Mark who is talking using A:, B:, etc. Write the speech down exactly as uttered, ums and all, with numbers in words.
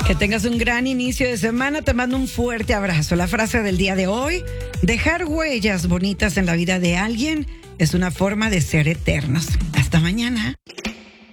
A: Que tengas un gran inicio de semana. Te mando un fuerte abrazo. La frase del día de hoy: dejar huellas bonitas en la vida de alguien es una forma de ser eternos. Hasta mañana.